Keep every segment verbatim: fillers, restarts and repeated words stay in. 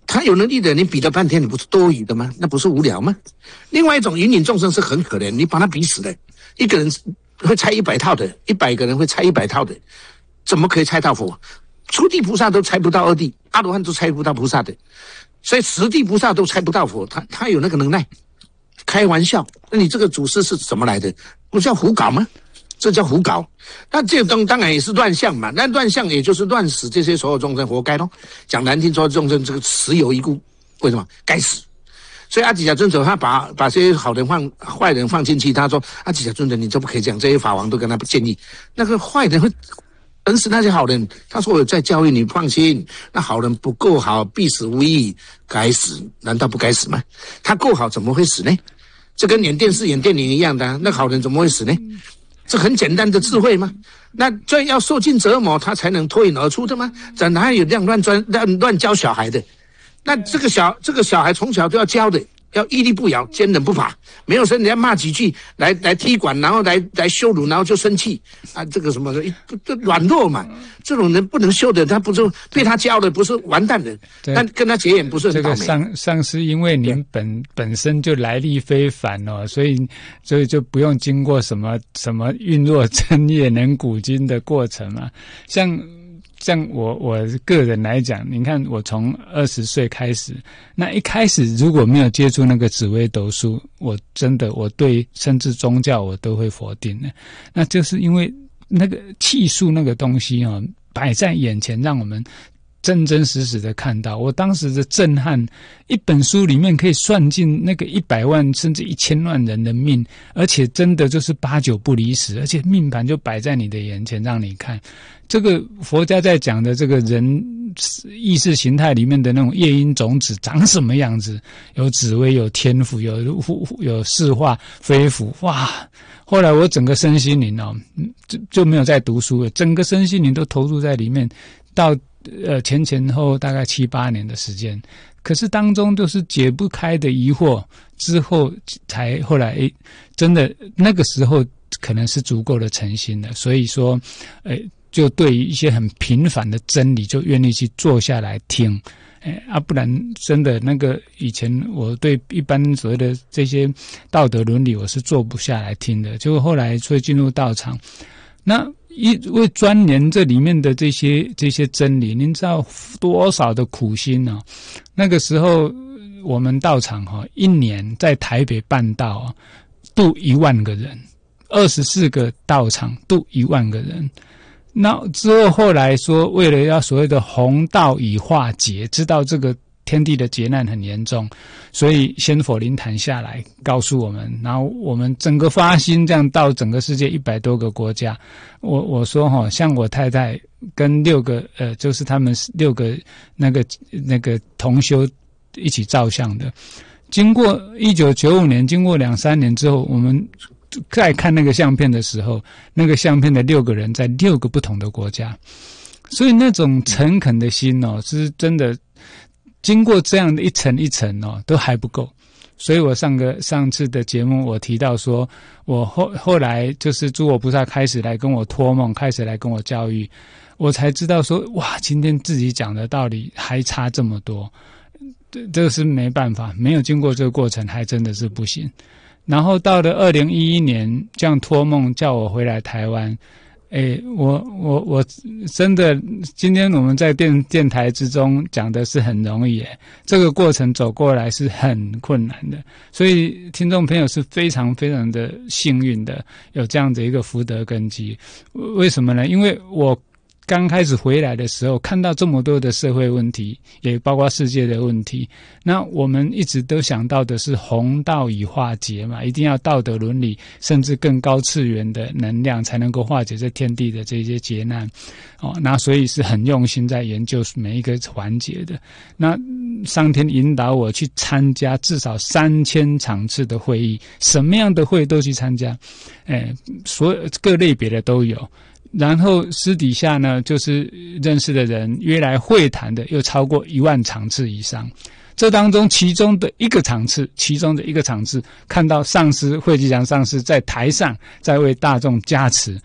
他有能力的，你比了半天，你不是多余的吗？那不是无聊吗？另外一种芸芸众生是很可怜，你把他比死了，一个人会猜一百套的，一百个人会猜一百套的，怎么可以猜到佛？初地菩萨都猜不到二地，阿罗汉都猜不到菩萨的，所以十地菩萨都猜不到佛，他他有那个能耐。开玩笑，那你这个祖师是怎么来的？不叫胡搞吗？这叫胡搞。那这东当然也是乱象嘛，那乱象也就是乱死这些所有众生，活该咯。讲难听说，众生这个死有一故，为什么？该死。所以阿底峡尊者他把把这些好人放坏人放进去，他说阿底峡尊者你这不可以这样，这些法王都跟他建议，那个坏人会整死那些好人。他说我在教育你，放心，那好人不够好，必死无疑，该死，难道不该死吗？他够好怎么会死呢？这跟演电视演电影一样的、啊，那好人怎么会死呢？这很简单的智慧吗？那这要受尽折磨，他才能脱颖而出的吗？这哪有这样乱专乱乱教小孩的？那这个小这个小孩从小都要教的，要屹立不摇，坚韧不拔。没有说人家骂几句来来踢馆，然后来来羞辱，然后就生气啊！这个什么这软弱嘛，这种人不能修的，他不是被他教的，不是完蛋的。但跟他结缘不是很倒霉。 这个上上师因为您本本身就来历非凡哦，所以所以就不用经过什么什么运若真叶能古今的过程嘛，像。像我我个人来讲，你看我从二十岁开始，那一开始如果没有接触那个紫微斗数，我真的我对甚至宗教我都会否定的。那就是因为那个气数那个东西啊、哦，摆在眼前，让我们真真实实的看到。我当时的震撼，一本书里面可以算进那个一百万甚至一千万人的命，而且真的就是八九不离十，而且命盘就摆在你的眼前让你看。这个佛家在讲的这个人意识形态里面的那种夜莺种子长什么样子，有紫微，有天府，有有四化飞符，哇！后来我整个身心灵哦，就就没有再读书了，整个身心灵都投入在里面，到呃前前后大概七八年的时间，可是当中都是解不开的疑惑，之后才后来诶，真的那个时候可能是足够的诚心了，所以说，诶。就对于一些很平凡的真理，就愿意去坐下来听，哎啊，不然真的那个以前我对一般所谓的这些道德伦理，我是坐不下来听的。结果后来会进入道场，那因为钻研这里面的这些这些真理，您知道多少的苦心呢、啊？那个时候我们道场哈、哦，一年在台北办道、啊，度一万个人，二十四个道场度一万个人。那之后后来说，为了要所谓的弘道以化劫，知道这个天地的劫难很严重，所以仙佛灵坛下来告诉我们，然后我们整个发心这样到整个世界一百多个国家。我我说哈，像我太太跟六个呃，就是他们六个那个那个同修一起照相的，经过一九九五年，经过两三年之后，我们再看那个相片的时候，那个相片的六个人在六个不同的国家，所以那种诚恳的心哦，是真的经过这样的一层一层哦，都还不够。所以我上个上次的节目我提到说，我后后来就是诸佛菩萨开始来跟我托梦，开始来跟我教育，我才知道说，哇，今天自己讲的道理还差这么多，这个是没办法，没有经过这个过程，还真的是不行。然后到了二零一一年，这样托梦叫我回来台湾，诶，我我我真的，今天我们在电电台之中讲的是很容易，诶，这个过程走过来是很困难的，所以听众朋友是非常非常的幸运的，有这样的一个福德根基。为什么呢？因为我刚开始回来的时候，看到这么多的社会问题，也包括世界的问题，那我们一直都想到的是弘道以化劫嘛，一定要道德伦理，甚至更高次元的能量才能够化解这天地的这些劫难。哦，那所以是很用心在研究每一个环节的。那上天引导我去参加至少三千场次的会议，什么样的会都去参加，哎，所有各类别的都有。然后私底下呢，就是认识的人约来会谈的又超过一万场次以上。这当中其中的一个场次，其中的一个场次，看到上师慧吉祥上师在台上在为大众加持，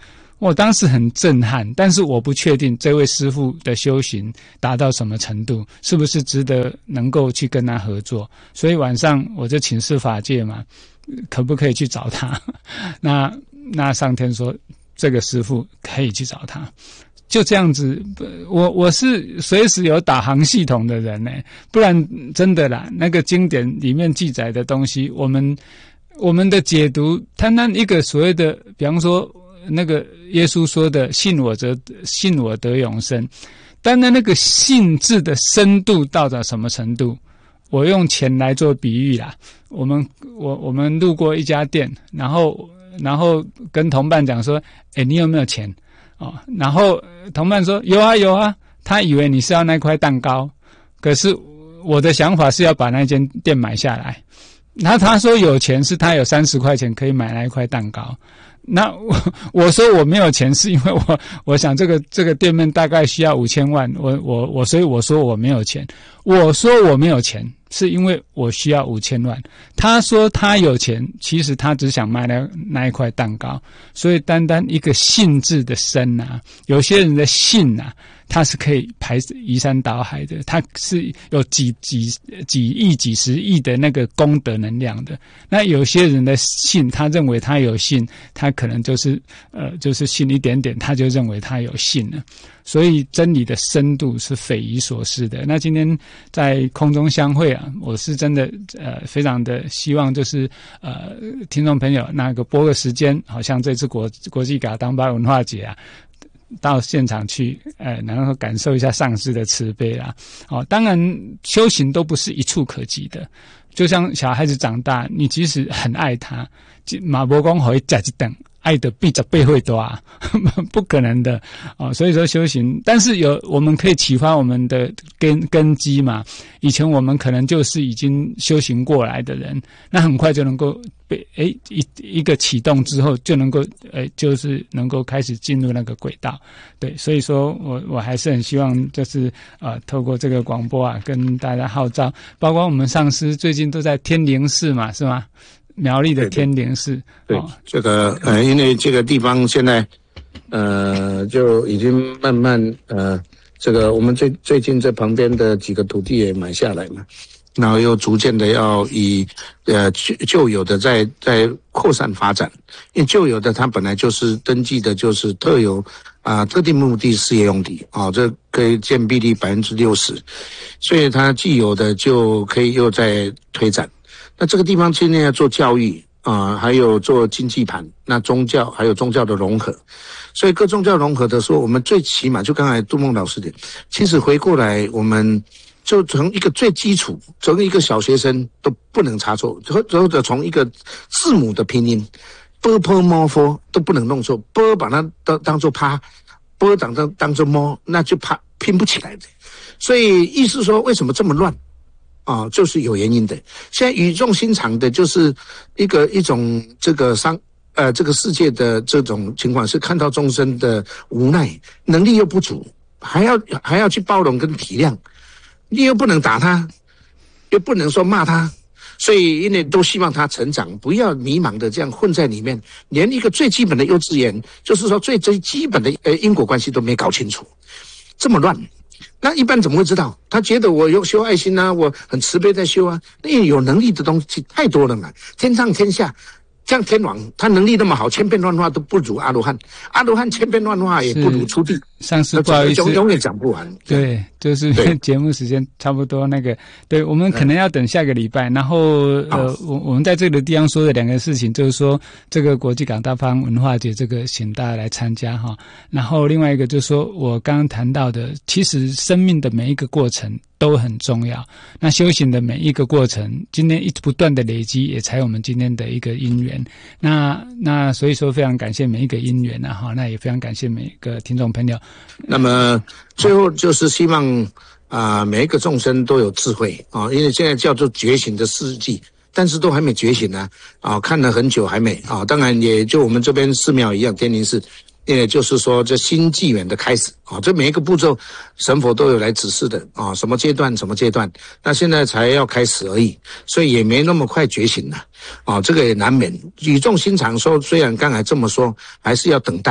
我当时很震撼，但是我不确定这位师父的修行达到什么程度，是不是值得能够去跟他合作。所以晚上我就请示法界嘛，可不可以去找他？那那上天说这个师父可以去找他。就这样子，我我是随时有导航系统的人呢，不然真的啦，那个经典里面记载的东西，我们我们的解读，他那一个所谓的，比方说那个耶稣说的"信我则信我得永生"，但那那个信字的深度到达什么程度？我用钱来做比喻啦，我们我我们路过一家店，然后然后跟同伴讲说，哎，你有没有钱？哦，然后同伴说有啊有啊，他以为你是要那块蛋糕，可是我的想法是要把那间店买下来。然后他说有钱，是他有三十块钱可以买那一块蛋糕。那我我说我没有钱，是因为我我想这个这个店面大概需要五千万，我我我所以我说我没有钱。我说我没有钱，是因为我需要五千万。他说他有钱，其实他只想卖那那一块蛋糕。所以单单一个信字的深啊，有些人的信啊，它是可以排移山倒海的，它是有几几几亿、几十亿的那个功德能量的。那有些人的信，他认为他有信，他可能就是呃，就是信一点点，他就认为他有信了。所以真理的深度是匪夷所思的。那今天在空中相会啊，我是真的呃非常的希望就是呃听众朋友那个拨个时间，好像这次国国际噶当巴文化节啊，到现场去，呃，然后感受一下上师的慈悲啦。哦，当然修行都不是一触可及的，就像小孩子长大，你即使很爱他，马伯公会再一等。爱的比十倍会多啊，不可能的哦。所以说修行，但是有我们可以启发我们的根根基嘛。以前我们可能就是已经修行过来的人，那很快就能够被诶一一个启动之后，就能够诶就是能够开始进入那个轨道。对，所以说我我还是很希望就是呃透过这个广播啊，跟大家号召，包括我们上师最近都在天灵寺嘛，是吗？苗栗的天灵寺， 对，哦、这个呃，因为这个地方现在呃就已经慢慢呃，这个我们最最近这旁边的几个土地也买下来嘛，然后又逐渐的要以呃旧旧有的在在扩散发展，因为旧有的它本来就是登记的就是特有啊、呃、特定目的事业用地啊、哦，这可以占比例百分之六十，所以它既有的就可以又再推展。那这个地方现在要做教育啊、呃，还有做经济盘，那宗教还有宗教的融合，所以各宗教融合的时候，我们最起码就刚才杜梦老师的，其实回过来，我们就从一个最基础，从一个小学生都不能差错，或者从一个字母的拼音 ，b p m f 都不能弄错 ，b 把它当当做趴 ，b 当当当做摸，那就怕拼不起来的。所以意思说，为什么这么乱？啊，就是有原因的。现在语重心长的，就是一个一种这个商呃这个世界的这种情况，是看到众生的无奈，能力又不足，还要还要去包容跟体谅，你又不能打他，又不能说骂他，所以因为都希望他成长，不要迷茫的这样混在里面，连一个最基本的幼稚园，就是说最最基本的呃因果关系都没搞清楚，这么乱。那一般怎么会知道？他觉得我有修爱心啊，我很慈悲在修啊。那有能力的东西太多了嘛，天上天下，像天王，他能力那么好，千变万化都不如阿罗汉，阿罗汉千变万化也不如出地。 上次不好意思， 永远讲不完。 对，就是节目时间差不多那个，对我们可能要等下个礼拜。然后呃，我我们在这个地方说的两个事情，就是说这个国际港大方文化节，这个请大家来参加哈。然后另外一个就是说我刚刚谈到的，其实生命的每一个过程都很重要。那修行的每一个过程，今天一直不断的累积，也才有我们今天的一个因缘。那那所以说非常感谢每一个因缘啊哈，那也非常感谢每一个听众朋友。 那么最后就是希望啊、呃，每一个众生都有智慧啊，因为现在叫做觉醒的世纪，但是都还没觉醒呢啊，看了很久还没啊。当然也就我们这边寺庙一样，天灵寺，也就是说这新纪元的开始啊，这每一个步骤神佛都有来指示的啊，什么阶段什么阶段，那现在才要开始而已，所以也没那么快觉醒了啊，这个也难免。语重心长说，虽然刚才这么说，还是要等待。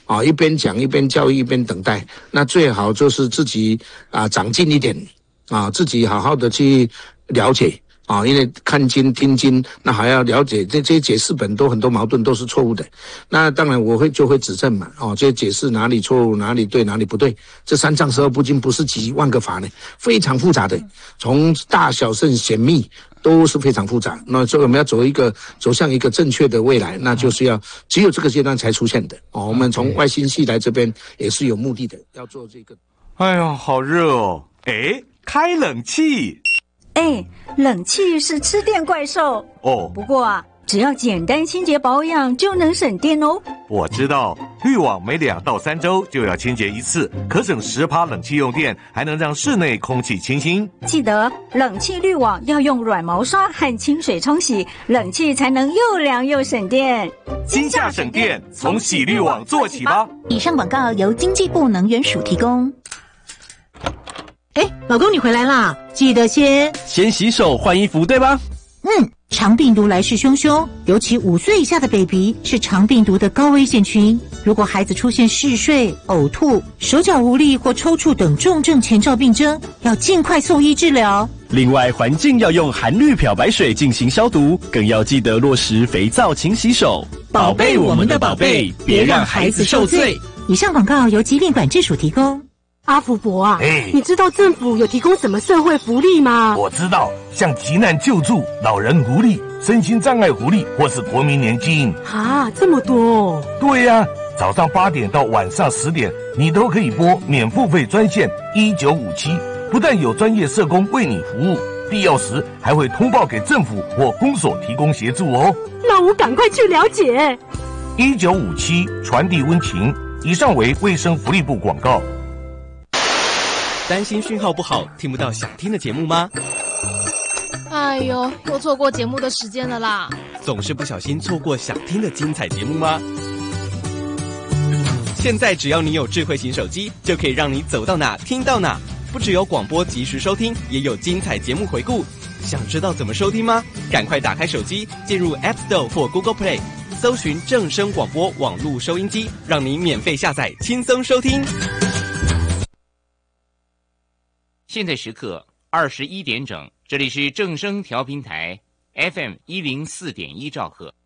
啊，一边讲一边教育一边等待，那最好就是自己啊长进一点啊，自己好好的去了解。啊，因为看经听经，那还要了解这这些解释本都很多矛盾都是错误的。那当然我会就会指正嘛，哦，这些解释哪里错误，哪里对，哪里不对。这三藏十二部经不是几万个法呢，非常复杂的，从大小甚显密都是非常复杂。那所以我们要走一个走向一个正确的未来，那就是要只有这个阶段才出现的。哦，我们从外星系来这边也是有目的的，要做这个。 哎呀，好热哦！哎，开冷气。 哎，冷气是吃电怪兽哦。 不过啊，只要简单清洁保养就能省电哦。 我知道，滤网每两到三周就要清洁一次，可省十趴冷气用电，还能让室内空气清新。 记得冷气滤网要用软毛刷和清水冲洗，冷气才能又凉又省电。 金价省电，从洗滤网做起吧。 以上广告由经济部能源署提供。 哎，老公你回来啦，记得先先洗手换衣服对吧？ 嗯，肠病毒来势汹汹，尤其五岁以下的 baby 是肠病毒的高危险群。如果孩子出现嗜睡、呕吐、手脚无力或抽搐等重症前兆病征，要尽快送医治疗。 另外，环境要用含氯漂白水进行消毒，更要记得落实肥皂勤洗手，宝贝我们的宝贝，别让孩子受罪。 以上广告由疾病管制署提供。 阿福伯啊， 哎， 你知道政府有提供什么社会福利吗？ 我知道，像急难救助、老人福利、身心障碍福利或是国民年金。 啊，这么多哦。 对呀、啊，早上八点到晚上十点，你都可以拨免付费专线一九五七，不但有专业社工为你服务，必要时还会通报给政府或公所提供协助哦。 那我赶快去了解。 一九五七传递温情。以上为卫生福利部广告。 担心讯号不好，听不到想听的节目吗？ 哎呦，又错过节目的时间了啦！ 总是不小心错过想听的精彩节目吗？现在只要你有智慧型手机，就可以让你走到哪听到哪。不只有广播及时收听，也有精彩节目回顾。想知道怎么收听吗？赶快打开手机，进入 App Store 或 Google Play， 搜寻正声广播网络收音机，让你免费下载，轻松收听。 现在时刻二十一点整，这里是正声调频台 F M 一零四点一兆赫。